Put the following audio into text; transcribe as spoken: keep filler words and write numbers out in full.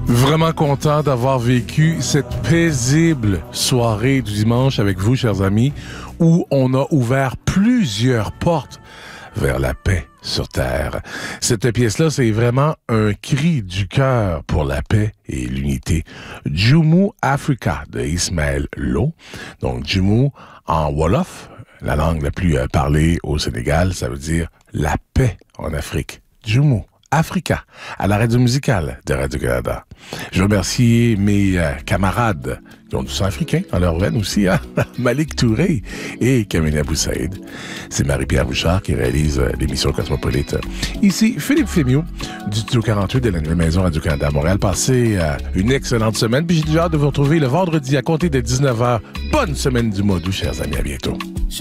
Vraiment content d'avoir vécu cette paisible soirée du dimanche avec vous, chers amis, où on a ouvert plusieurs portes vers la paix sur Terre. Cette pièce-là, c'est vraiment un cri du cœur pour la paix et l'unité. Djimou Africa de Ismaël Lo. Donc, Djimou en Wolof, la langue la plus parlée au Sénégal, ça veut dire la paix en Afrique. Djimou Africa, à la radio musicale de Radio-Canada. Je remercie mes euh, camarades qui ont du sang africain dans leur veine aussi, hein? Malik Touré et Kamina Boussaïd. C'est Marie-Pierre Bouchard qui réalise euh, l'émission Cosmopolite. Ici, Philippe Fémiot, du Studio quarante-huit de la Nouvelle Maison Radio-Canada à Montréal. Passez euh, une excellente semaine, puis j'ai déjà hâte de vous retrouver le vendredi à compter de dix-neuf heures. Bonne semaine du mois d'août, chers amis, à bientôt.